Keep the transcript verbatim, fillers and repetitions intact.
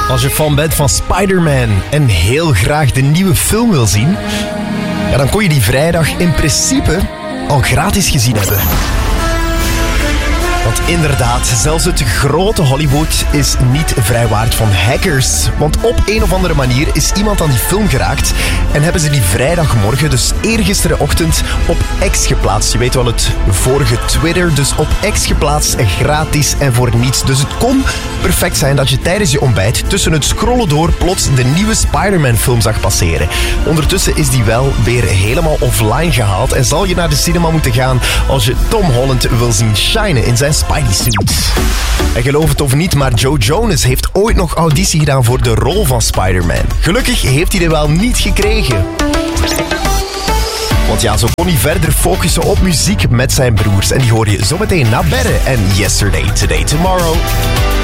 Als je fan bent van Spider-Man en heel graag de nieuwe film wil zien, ja, dan kon je die vrijdag in principe al gratis gezien hebben. Want inderdaad, zelfs het grote Hollywood is niet vrijwaard van hackers. Want op een of andere manier is iemand aan die film geraakt en hebben ze die vrijdagmorgen, dus eergisterenochtend, op X geplaatst. Je weet wel, het vorige Twitter, dus op X geplaatst, gratis en voor niets. Dus het kon perfect zijn dat je tijdens je ontbijt tussen het scrollen door plots de nieuwe Spider-Man film zag passeren. Ondertussen is die wel weer helemaal offline gehaald en zal je naar de cinema moeten gaan als je Tom Holland wil zien shinen in zijn Spidey-suit. En geloof het of niet, maar Joe Jonas heeft ooit nog auditie gedaan voor de rol van Spider-Man. Gelukkig heeft hij er wel niet gekregen. Want ja, zo kon hij verder focussen op muziek met zijn broers. En die hoor je zometeen na Berre en Yesterday, Today, Tomorrow.